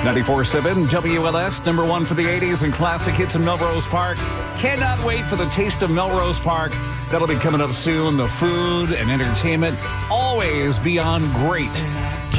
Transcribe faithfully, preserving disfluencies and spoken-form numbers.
ninety-four point seven W L S, number one for the eighties and classic hits in Melrose Park. Cannot wait for the Taste of Melrose Park. That'll be coming up soon. The food and entertainment always beyond great